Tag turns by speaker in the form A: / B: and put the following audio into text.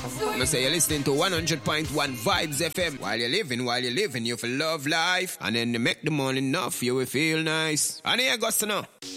A: I say you're listening to 100.1 Vibes FM. While you're living, you feel love life. And then you make the money enough, you will feel nice. And here goes to know.